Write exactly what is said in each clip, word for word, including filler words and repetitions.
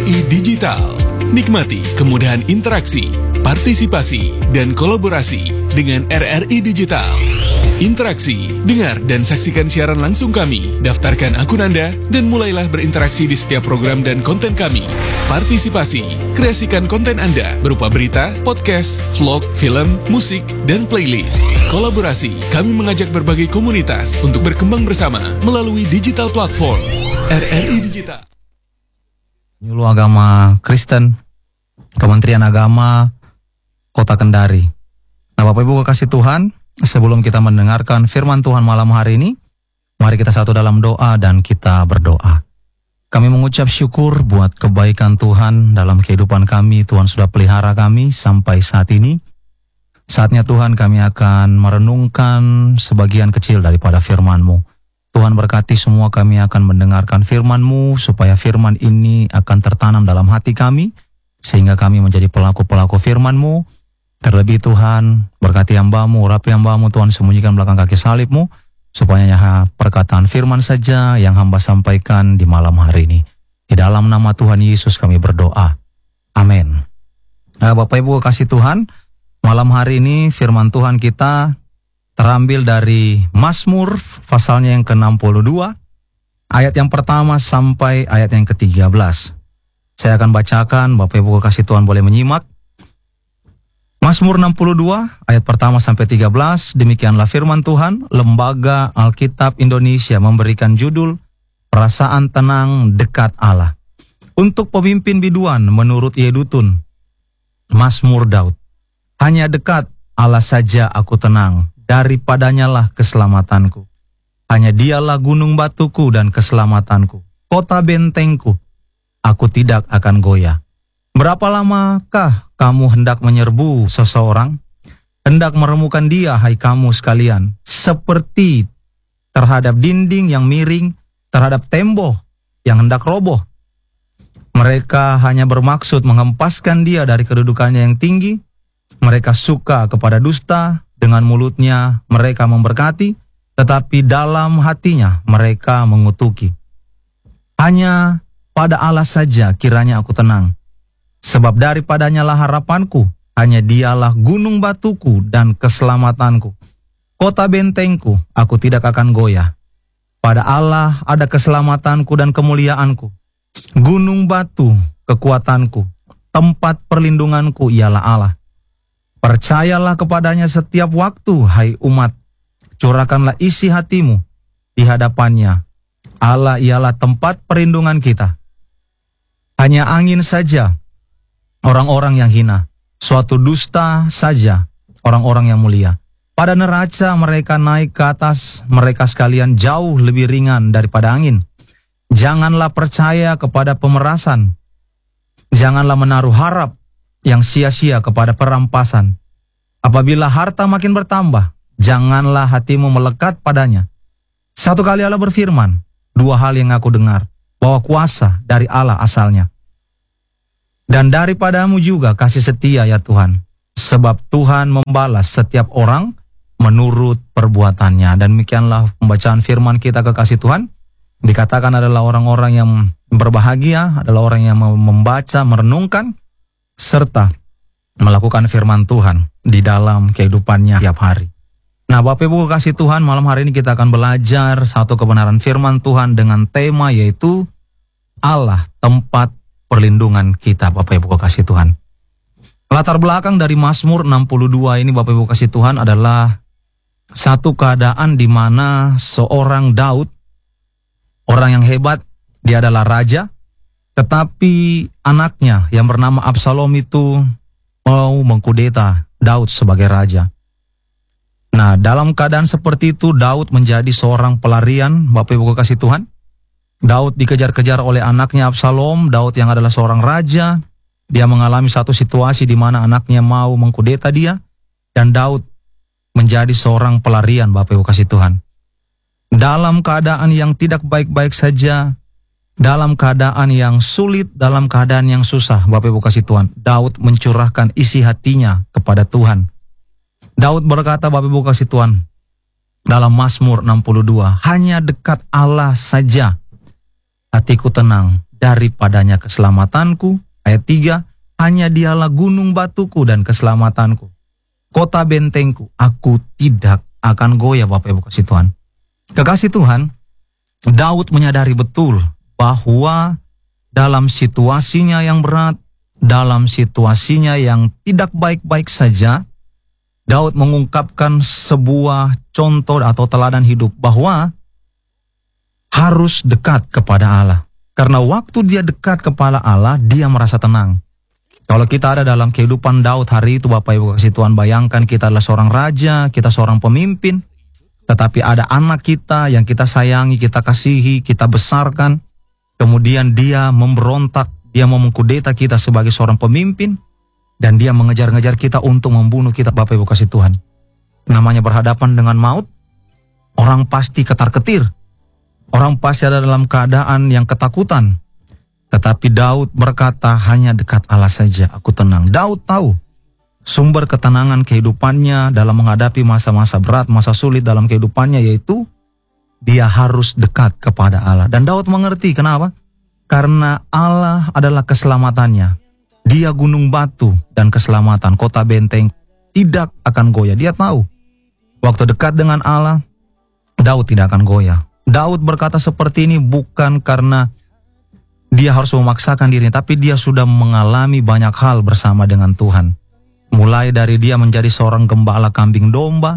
I Digital. Nikmati kemudahan interaksi, partisipasi, dan kolaborasi dengan R R I Digital. Interaksi, dengar dan saksikan siaran langsung kami, daftarkan akun Anda, dan mulailah berinteraksi di setiap program dan konten kami. Partisipasi, kreasikan konten Anda berupa berita, podcast, vlog, film, musik, dan playlist. Kolaborasi, kami mengajak berbagai komunitas untuk berkembang bersama melalui digital platform. R R I Digital. Penyuluh Agama Kristen, Kementerian Agama Kota Kendari. Nah, Bapak Ibu kekasih Tuhan, sebelum kita mendengarkan firman Tuhan malam hari ini, mari kita satu dalam doa dan kita berdoa. Kami mengucap syukur buat kebaikan Tuhan dalam kehidupan kami. Tuhan sudah pelihara kami sampai saat ini. Saatnya Tuhan kami akan merenungkan sebagian kecil daripada firman-Mu. Tuhan berkati semua kami akan mendengarkan firman-Mu, supaya firman ini akan tertanam dalam hati kami, sehingga kami menjadi pelaku-pelaku firman-Mu. Terlebih Tuhan, berkati hamba-Mu, urapi hamba-Mu, Tuhan sembunyikan belakang kaki salib-Mu, supaya hanya perkataan firman saja yang hamba sampaikan di malam hari ini. Di dalam nama Tuhan Yesus kami berdoa. Amin. Nah, Bapak Ibu kasih Tuhan, malam hari ini firman Tuhan kita terambil dari Mazmur pasalnya yang ke enam puluh dua, ayat yang pertama sampai ayat yang ke tiga belas. Saya akan bacakan, Bapak Ibu kasih Tuhan boleh menyimak. Mazmur enam puluh dua, ayat pertama sampai tiga belas, demikianlah firman Tuhan. Lembaga Alkitab Indonesia memberikan judul Perasaan Tenang Dekat Allah. Untuk pemimpin biduan menurut Yedutun, Mazmur Daud. Hanya dekat Allah saja aku tenang, daripadanya lah keselamatanku. Hanya dialah gunung batuku dan keselamatanku, kota bentengku, aku tidak akan goyah. Berapa lamakah kamu hendak menyerbu seseorang? Hendak meremukan dia, hai kamu sekalian, seperti terhadap dinding yang miring, terhadap tembok yang hendak roboh. Mereka hanya bermaksud menghempaskan dia dari kedudukannya yang tinggi. Mereka suka kepada dusta, dengan mulutnya mereka memberkati, tetapi dalam hatinya mereka mengutuki. Hanya pada Allah saja kiranya aku tenang, sebab daripadanya lah harapanku. Hanya dialah gunung batuku dan keselamatanku, kota bentengku, aku tidak akan goyah. Pada Allah ada keselamatanku dan kemuliaanku, gunung batu kekuatanku, tempat perlindunganku ialah Allah. Percayalah kepadanya setiap waktu, hai umat. Curahkanlah isi hatimu di hadapannya. Allah ialah tempat perlindungan kita. Hanya angin saja orang-orang yang hina, suatu dusta saja orang-orang yang mulia. Pada neraca mereka naik ke atas, mereka sekalian jauh lebih ringan daripada angin. Janganlah percaya kepada pemerasan. Janganlah menaruh harap yang sia-sia kepada perampasan. Apabila harta makin bertambah, janganlah hatimu melekat padanya. Satu kali Allah berfirman, dua hal yang aku dengar, bahwa kuasa dari Allah asalnya. Dan daripadamu juga kasih setia ya Tuhan, sebab Tuhan membalas setiap orang menurut perbuatannya. Dan demikianlah pembacaan firman kita kekasih Tuhan. Dikatakan adalah orang-orang yang berbahagia, adalah orang yang membaca, merenungkan, serta melakukan firman Tuhan di dalam kehidupannya tiap hari. Nah, Bapak Ibu kasih Tuhan, malam hari ini kita akan belajar satu kebenaran firman Tuhan dengan tema yaitu Allah tempat perlindungan kita, Bapak Ibu kasih Tuhan. Latar belakang dari Mazmur enam puluh dua ini, Bapak Ibu kasih Tuhan, adalah satu keadaan di mana seorang Daud, orang yang hebat, dia adalah raja, tetapi anaknya yang bernama Absalom itu mau mengkudeta Daud sebagai raja. Nah, dalam keadaan seperti itu Daud menjadi seorang pelarian, Bapak Ibu kasih Tuhan. Daud dikejar-kejar oleh anaknya Absalom. Daud yang adalah seorang raja, dia mengalami satu situasi di mana anaknya mau mengkudeta dia, dan Daud menjadi seorang pelarian, Bapak Ibu kasih Tuhan. Dalam keadaan yang tidak baik-baik saja, dalam keadaan yang sulit, dalam keadaan yang susah, Bapak Ibu kasih Tuhan, Daud mencurahkan isi hatinya kepada Tuhan. Daud berkata, Bapak Ibu kasih Tuhan, dalam Mazmur enam puluh dua, hanya dekat Allah saja hatiku tenang, daripadanya keselamatanku. Ayat tiga, hanya dialah gunung batuku dan keselamatanku, kota bentengku, aku tidak akan goyah. Bapak Ibu kasih Tuhan. Kekasih Tuhan, Daud menyadari betul bahwa dalam situasinya yang berat, dalam situasinya yang tidak baik-baik saja, Daud mengungkapkan sebuah contoh atau teladan hidup bahwa harus dekat kepada Allah. Karena waktu dia dekat kepada Allah, dia merasa tenang. Kalau kita ada dalam kehidupan Daud hari itu, Bapak Ibu kasih Tuhan, bayangkan kita adalah seorang raja, kita seorang pemimpin, tetapi ada anak kita yang kita sayangi, kita kasihi, kita besarkan. Kemudian dia memberontak, dia mau mengkudeta kita sebagai seorang pemimpin, dan dia mengejar-ngejar kita untuk membunuh kita. Bapak Ibu kasih Tuhan, namanya berhadapan dengan maut, orang pasti ketar-ketir, orang pasti ada dalam keadaan yang ketakutan. Tetapi Daud berkata, hanya dekat Allah saja aku tenang. Daud tahu sumber ketenangan kehidupannya dalam menghadapi masa-masa berat, masa sulit dalam kehidupannya, yaitu dia harus dekat kepada Allah. Dan Daud mengerti kenapa? Karena Allah adalah keselamatannya. Dia gunung batu dan keselamatan, kota benteng, tidak akan goyah. Dia tahu waktu dekat dengan Allah, Daud tidak akan goyah. Daud berkata seperti ini bukan karena dia harus memaksakan diri, tapi dia sudah mengalami banyak hal bersama dengan Tuhan. Mulai dari dia menjadi seorang gembala kambing domba,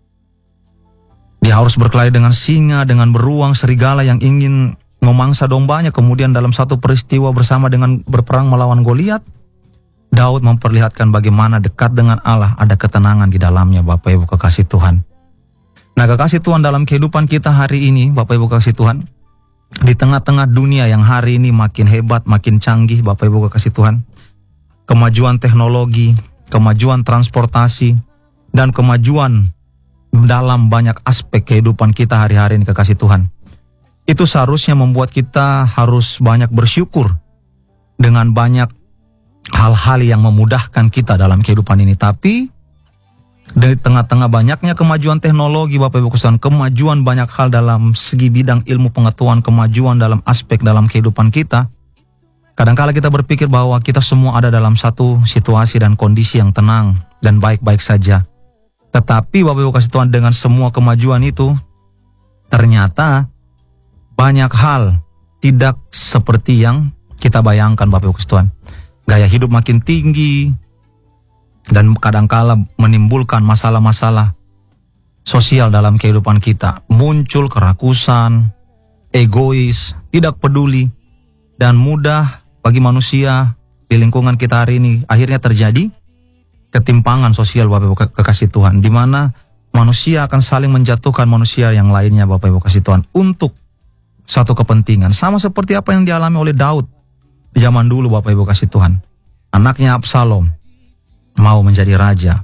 dia harus berkelahi dengan singa, dengan beruang, serigala yang ingin memangsa dombanya. Kemudian dalam satu peristiwa bersama dengan berperang melawan Goliat, Daud memperlihatkan bagaimana dekat dengan Allah ada ketenangan di dalamnya. Bapak Ibu kekasih Tuhan. Nah, kekasih Tuhan, dalam kehidupan kita hari ini, Bapak Ibu kekasih Tuhan, di tengah-tengah dunia yang hari ini makin hebat, makin canggih, Bapak Ibu kekasih Tuhan, kemajuan teknologi, kemajuan transportasi, dan kemajuan dalam banyak aspek kehidupan kita hari-hari ini, kekasih Tuhan, itu seharusnya membuat kita harus banyak bersyukur dengan banyak hal-hal yang memudahkan kita dalam kehidupan ini. Tapi di tengah-tengah banyaknya kemajuan teknologi, Bapak Ibu kekasih Tuhan, kemajuan banyak hal dalam segi bidang ilmu pengetahuan, kemajuan dalam aspek dalam kehidupan kita, kadangkala kita berpikir bahwa kita semua ada dalam satu situasi dan kondisi yang tenang dan baik-baik saja. Tetapi Bapak Ibu kasih Tuhan, dengan semua kemajuan itu, ternyata banyak hal tidak seperti yang kita bayangkan, Bapak Ibu kasih Tuhan. Gaya hidup makin tinggi, dan kadangkala menimbulkan masalah-masalah sosial dalam kehidupan kita. Muncul kerakusan, egois, tidak peduli, dan mudah bagi manusia di lingkungan kita hari ini akhirnya terjadi ketimpangan sosial, Bapak Ibu kekasih Tuhan, di mana manusia akan saling menjatuhkan manusia yang lainnya, Bapak Ibu kasih Tuhan, untuk satu kepentingan. Sama seperti apa yang dialami oleh Daud di zaman dulu, Bapak Ibu kasih Tuhan. Anaknya Absalom mau menjadi raja.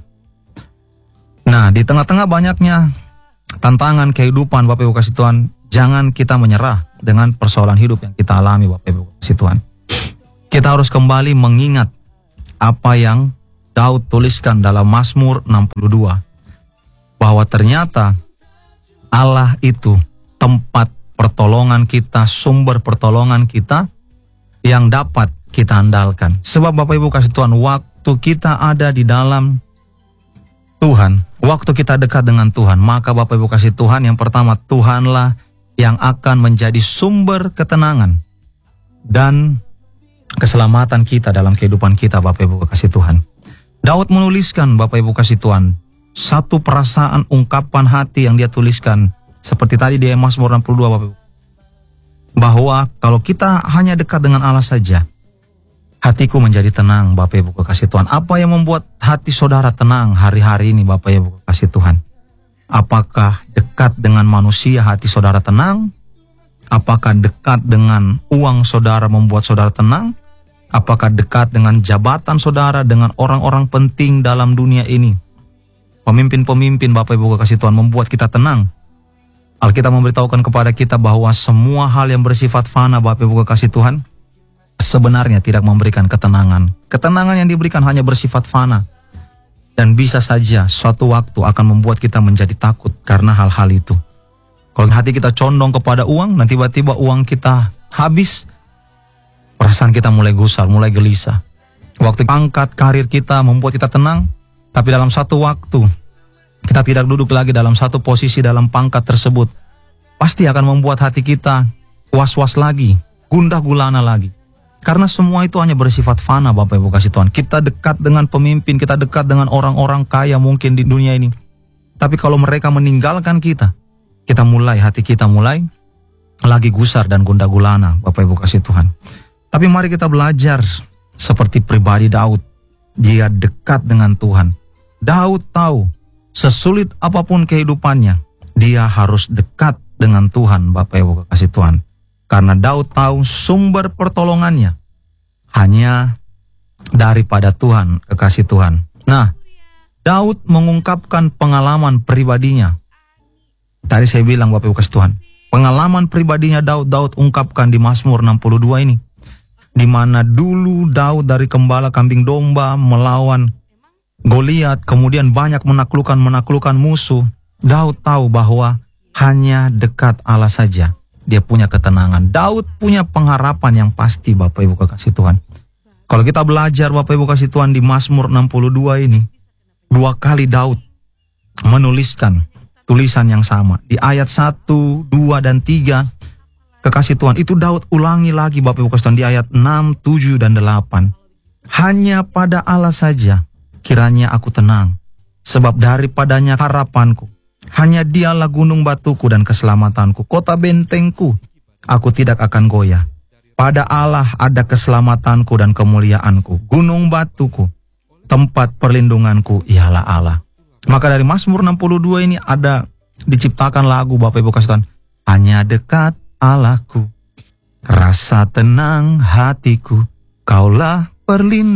Nah, di tengah-tengah banyaknya tantangan kehidupan, Bapak Ibu kasih Tuhan, jangan kita menyerah dengan persoalan hidup yang kita alami, Bapak Ibu kasih Tuhan. Kita harus kembali mengingat apa yang Daud tuliskan dalam Mazmur enam puluh dua, bahwa ternyata Allah itu tempat pertolongan kita, sumber pertolongan kita yang dapat kita andalkan. Sebab Bapak Ibu kasih Tuhan, waktu kita ada di dalam Tuhan, waktu kita dekat dengan Tuhan, maka Bapak Ibu kasih Tuhan, yang pertama, Tuhanlah yang akan menjadi sumber ketenangan dan keselamatan kita dalam kehidupan kita, Bapak Ibu kasih Tuhan. Daud menuliskan, Bapak Ibu kasih Tuhan, satu perasaan, ungkapan hati yang dia tuliskan, seperti tadi di Mazmur enam puluh dua, Bapak Ibu, bahwa kalau kita hanya dekat dengan Allah saja, hatiku menjadi tenang, Bapak Ibu kekasih Tuhan. Apa yang membuat hati saudara tenang hari-hari ini, Bapak Ibu kekasih Tuhan? Apakah dekat dengan manusia hati saudara tenang? Apakah dekat dengan uang saudara membuat saudara tenang? Apakah dekat dengan jabatan saudara, dengan orang-orang penting dalam dunia ini, pemimpin-pemimpin, Bapak Ibu kekasih Tuhan, membuat kita tenang? Alkitab memberitahukan kepada kita bahwa semua hal yang bersifat fana, Bapak Ibu kekasih Tuhan, sebenarnya tidak memberikan ketenangan. Ketenangan yang diberikan hanya bersifat fana, dan bisa saja suatu waktu akan membuat kita menjadi takut karena hal-hal itu. Kalau hati kita condong kepada uang, dan tiba-tiba uang kita habis, perasaan kita mulai gusar, mulai gelisah. Waktu angkat karir kita membuat kita tenang, tapi dalam satu waktu kita tidak duduk lagi dalam satu posisi dalam pangkat tersebut, pasti akan membuat hati kita was-was lagi, gundah gulana lagi. Karena semua itu hanya bersifat fana, Bapak Ibu kasih Tuhan. Kita dekat dengan pemimpin, kita dekat dengan orang-orang kaya mungkin di dunia ini. Tapi kalau mereka meninggalkan kita, kita mulai, hati kita mulai lagi gusar dan gundah gulana, Bapak Ibu kasih Tuhan. Tapi mari kita belajar seperti pribadi Daud. Dia dekat dengan Tuhan. Daud tahu sesulit apapun kehidupannya, dia harus dekat dengan Tuhan, Bapak Ibu kasih Tuhan. Karena Daud tahu sumber pertolongannya hanya daripada Tuhan, kekasih Tuhan. Nah, Daud mengungkapkan pengalaman pribadinya. Tadi saya bilang, Bapak Ibu kasih Tuhan, pengalaman pribadinya Daud, Daud ungkapkan di Mazmur enam puluh dua ini. Di mana dulu Daud dari gembala kambing domba melawan Goliat, kemudian banyak menaklukkan-menaklukkan musuh. Daud tahu bahwa hanya dekat Allah saja dia punya ketenangan. Daud punya pengharapan yang pasti, Bapak Ibu kasih Tuhan. Kalau kita belajar, Bapak Ibu kasih Tuhan, di Mazmur enam puluh dua ini, dua kali Daud menuliskan tulisan yang sama. Di ayat satu, dua, dan tiga, kekasih Tuhan, itu Daud ulangi lagi, Bapak Ibu kasih Tuhan, di ayat enam, tujuh, dan delapan. Hanya pada Allah saja kiranya aku tenang, sebab daripadanya harapanku. Hanya dialah gunung batuku dan keselamatanku, kota bentengku, aku tidak akan goyah. Pada Allah ada keselamatanku dan kemuliaanku, gunung batuku, tempat perlindunganku ialah Allah. Maka dari Mazmur enam puluh dua ini ada diciptakan lagu, Bapak Ibu kasih Tuhan. Hanya dekat Allahku, rasa tenang hatiku, kaulah perlindungan.